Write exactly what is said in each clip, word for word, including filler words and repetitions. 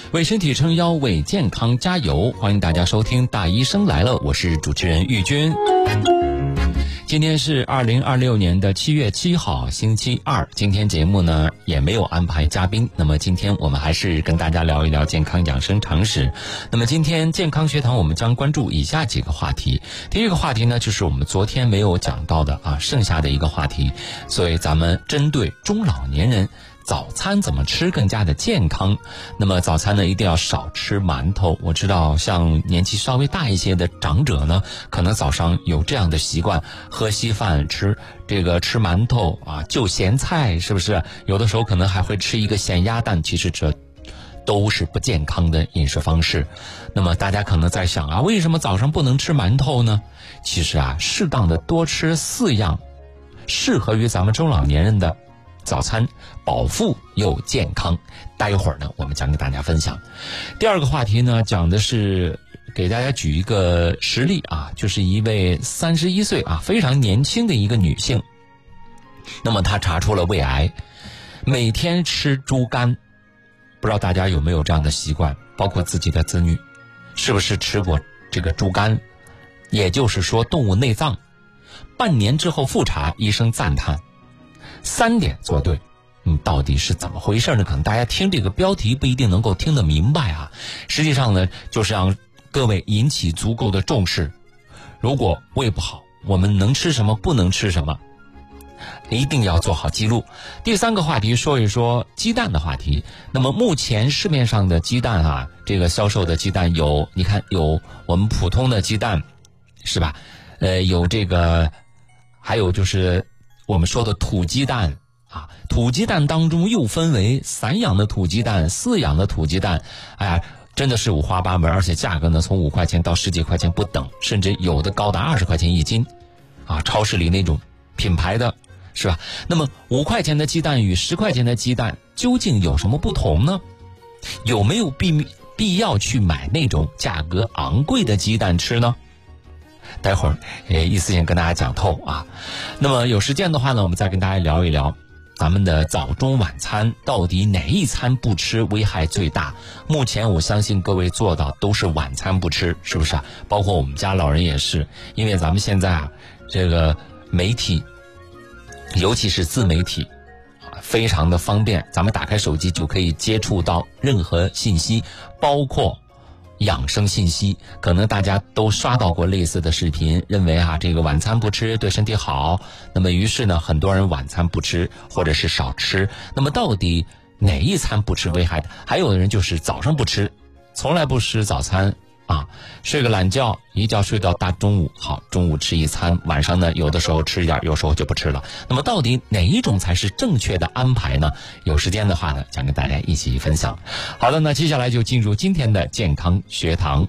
为身体撑腰，为健康加油。欢迎大家收听大医生来了，我是主持人玉军。今天是二零二六年的七月七号，星期二。今天节目呢也没有安排嘉宾，那么今天我们还是跟大家聊一聊健康养生常识。那么今天健康学堂我们将关注以下几个话题。第一个话题呢，就是我们昨天没有讲到的啊，剩下的一个话题，所以咱们针对中老年人早餐怎么吃更加的健康。那么早餐呢一定要少吃馒头。我知道像年纪稍微大一些的长者呢，可能早上有这样的习惯，喝稀饭，吃这个吃馒头啊，就咸菜，是不是？有的时候可能还会吃一个咸鸭蛋，其实这都是不健康的饮食方式。那么大家可能在想啊，为什么早上不能吃馒头呢？其实啊，适当的多吃四样适合于咱们中老年人的早餐，饱腹又健康。待会儿呢我们将给大家分享。第二个话题呢，讲的是给大家举一个实例啊，就是一位三十一岁啊非常年轻的一个女性，那么她查出了胃癌，每天吃猪肝。不知道大家有没有这样的习惯，包括自己的子女是不是吃过这个猪肝，也就是说动物内脏。半年之后复查，医生赞叹三点做对。嗯，到底是怎么回事呢？可能大家听这个标题不一定能够听得明白啊。实际上呢，就是让各位引起足够的重视。如果胃不好，我们能吃什么，不能吃什么，一定要做好记录。第三个话题，说一说鸡蛋的话题。那么目前市面上的鸡蛋啊，这个销售的鸡蛋有，你看有我们普通的鸡蛋，是吧？呃，有这个，还有就是我们说的土鸡蛋啊。土鸡蛋当中又分为散养的土鸡蛋、饲养的土鸡蛋，哎呀，真的是五花八门，而且价格呢从五块钱到十几块钱不等，甚至有的高达二十块钱一斤啊。超市里那种品牌的，是吧？那么五块钱的鸡蛋与十块钱的鸡蛋究竟有什么不同呢？有没有必必要去买那种价格昂贵的鸡蛋吃呢？待会儿呃一次性跟大家讲透啊。那么有时间的话呢，我们再跟大家聊一聊咱们的早中晚餐到底哪一餐不吃危害最大。目前我相信各位做到都是晚餐不吃，是不是啊？包括我们家老人也是，因为咱们现在啊这个媒体，尤其是自媒体非常的方便，咱们打开手机就可以接触到任何信息，包括养生信息。可能大家都刷到过类似的视频，认为啊这个晚餐不吃对身体好，那么于是呢很多人晚餐不吃或者是少吃。那么到底哪一餐不吃危害的？还有的人就是早上不吃，从来不吃早餐啊，睡个懒觉，一觉睡到大中午，好，中午吃一餐，晚上呢有的时候吃一点，有时候就不吃了。那么到底哪一种才是正确的安排呢？有时间的话呢，将跟大家一起分享。好的，那接下来就进入今天的健康学堂。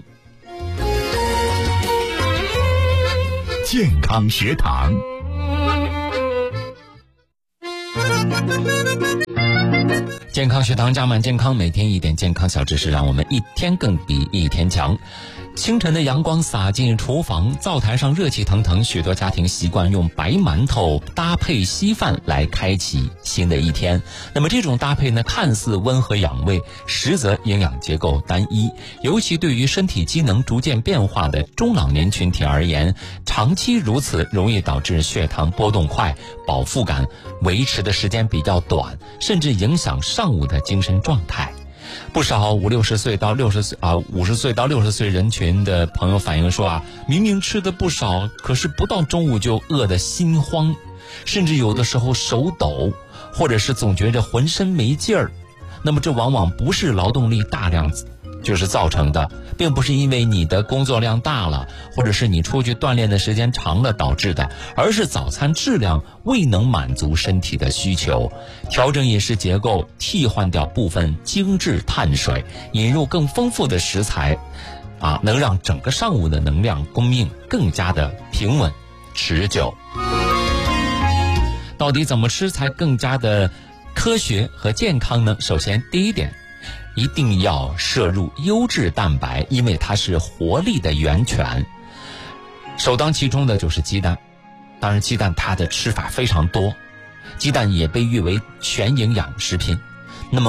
健康学堂。 健康学堂加满健康，每天一点健康小知识，让我们一天更比一天强。清晨的阳光洒进厨房，灶台上热气腾腾，许多家庭习惯用白馒头搭配稀饭来开启新的一天。那么这种搭配呢，看似温和养胃，实则营养结构单一，尤其对于身体机能逐渐变化的中老年群体而言，长期如此容易导致血糖波动快，饱腹感维持的时间比较短，甚至影响上午的精神状态。不少五六十岁到六十岁啊，五十岁到六十岁人群的朋友反映说啊，明明吃的不少，可是不到中午就饿得心慌，甚至有的时候手抖，或者是总觉着浑身没劲儿。那么这往往不是劳动力大量就是造成的，并不是因为你的工作量大了，或者是你出去锻炼的时间长了导致的，而是早餐质量未能满足身体的需求。调整饮食结构，替换掉部分精致碳水，引入更丰富的食材啊，能让整个上午的能量供应更加的平稳持久。到底怎么吃才更加的科学和健康呢？首先第一点，一定要摄入优质蛋白，因为它是活力的源泉。首当其冲的就是鸡蛋，当然鸡蛋它的吃法非常多，鸡蛋也被誉为全营养食品。那么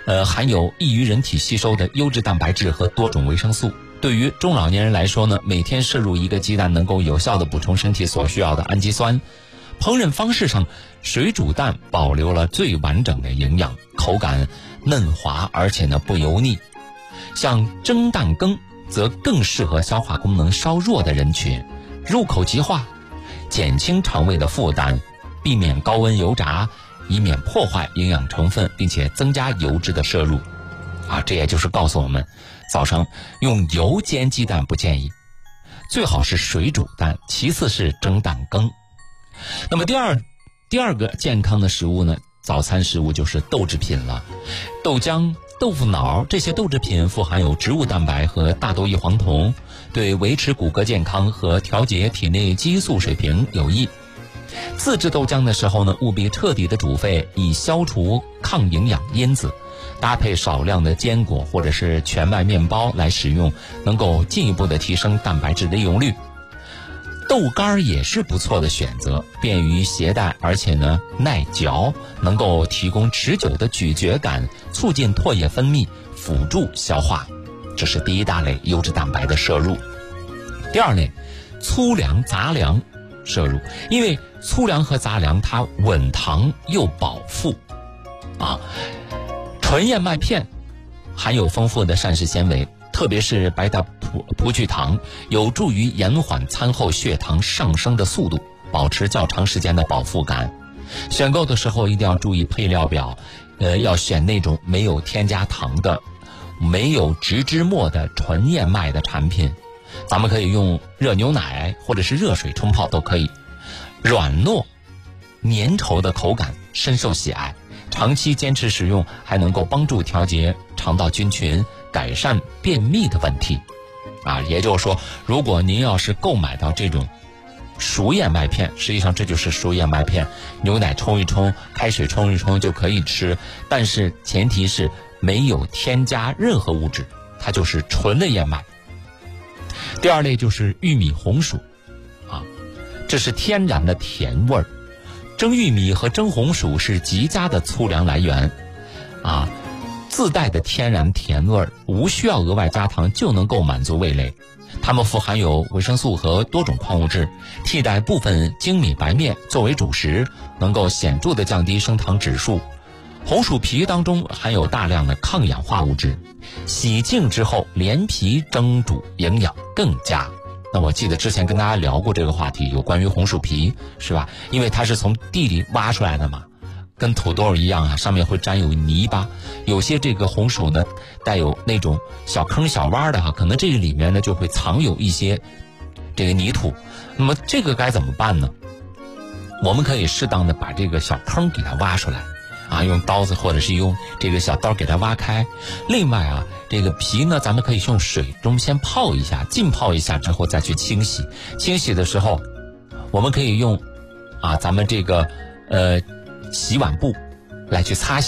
呃，含有易于人体吸收的优质蛋白质和多种维生素。对于中老年人来说呢，每天摄入一个鸡蛋能够有效的补充身体所需要的氨基酸。烹饪方式上，水煮蛋保留了最完整的营养，口感嫩滑，而且呢不油腻。像蒸蛋羹则更适合消化功能稍弱的人群，入口即化，减轻肠胃的负担，避免高温油炸，以免破坏营养成分，并且增加油脂的摄入。啊，这也就是告诉我们，早上用油煎鸡蛋不建议，最好是水煮蛋，其次是蒸蛋羹。那么第二第二个健康的食物呢，早餐食物就是豆制品了。豆浆、豆腐脑这些豆制品富含有植物蛋白和大豆异黄酮，对维持骨骼健康和调节体内激素水平有益。自制豆浆的时候呢，务必彻底的煮沸，以消除抗营养因子，搭配少量的坚果或者是全麦面包来使用，能够进一步的提升蛋白质的利用率。豆干也是不错的选择，便于携带，而且呢耐嚼，能够提供持久的咀嚼感，促进唾液分泌，辅助消化。这是第一大类优质蛋白的摄入。第二类，粗粮杂粮摄入，因为粗粮和杂粮它稳糖又饱腹啊。纯燕麦片含有丰富的膳食纤维，特别是白塔葡葡聚糖，有助于延缓餐后血糖上升的速度，保持较长时间的饱腹感。选购的时候一定要注意配料表，呃，要选那种没有添加糖的、没有植脂末的纯燕麦的产品。咱们可以用热牛奶或者是热水冲泡都可以。软糯、粘稠的口感深受喜爱，长期坚持使用还能够帮助调节肠道菌群，改善便秘的问题。啊，也就是说，如果您要是购买到这种熟燕麦片，实际上这就是熟燕麦片，牛奶冲一冲，开水冲一冲就可以吃，但是前提是没有添加任何物质，它就是纯的燕麦。第二类就是玉米红薯啊，这是天然的甜味儿。蒸玉米和蒸红薯是极佳的粗粮来源啊，自带的天然甜味儿，无需要额外加糖就能够满足味蕾。它们富含有维生素和多种矿物质，替代部分精米白面作为主食，能够显著的降低升糖指数。红薯皮当中含有大量的抗氧化物质，洗净之后连皮蒸煮，营养更佳。那我记得之前跟大家聊过这个话题，有关于红薯皮，是吧？因为它是从地里挖出来的嘛，跟土豆一样啊，上面会沾有泥巴。有些这个红薯呢，带有那种小坑小洼的哈，可能这个里面呢就会藏有一些这个泥土。那么这个该怎么办呢？我们可以适当的把这个小坑给它挖出来啊，用刀子或者是用这个小刀给它挖开。另外啊，这个皮呢，咱们可以用水中先泡一下，浸泡一下之后再去清洗。清洗的时候，我们可以用啊咱们这个呃洗碗布来去擦洗。